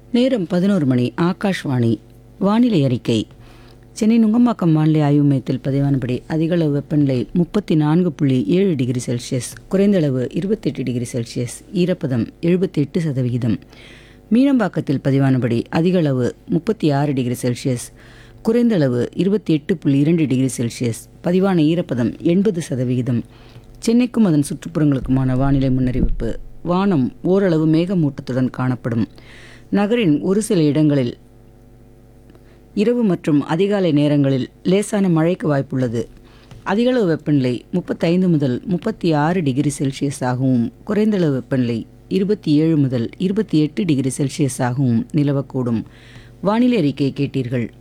நேரம் 11 மணி. ஆகாஷ்வாணி. வானிலை அறிக்கை. சென்னை நுங்கம்பாக்கம் வானிலை ஆய்வு மையத்தில் பதிவானபடி அதிகளவு வெப்பநிலை 34.7 டிகிரி செல்சியஸ், குறைந்தளவு 28 டிகிரி செல்சியஸ், ஈரப்பதம் 78%. மீனம்பாக்கத்தில் பதிவானபடி அதிகளவு 36 டிகிரி செல்சியஸ், குறைந்தளவு 28.2 டிகிரி செல்சியஸ், பதிவான ஈரப்பதம் 80%. சென்னைக்கும் அதன் சுற்றுப்புறங்களுக்குமான வானிலை முன்னறிவிப்பு. வானம் ஓரளவு மேகமூட்டத்துடன் காணப்படும். நகரின் ஒரு சில இடங்களில் இரவு மற்றும் அதிகாலை நேரங்களில் லேசான மழைக்கு வாய்ப்புள்ளது. அதிகளவு வெப்பநிலை 35 முதல் 36 டிகிரி செல்சியஸ் ஆகவும், குறைந்தளவு வெப்பநிலை 27 முதல் 28 டிகிரி செல்சியஸ் ஆகவும் நிலவக்கூடும். வானிலை அறிக்கை கேட்டீர்கள்.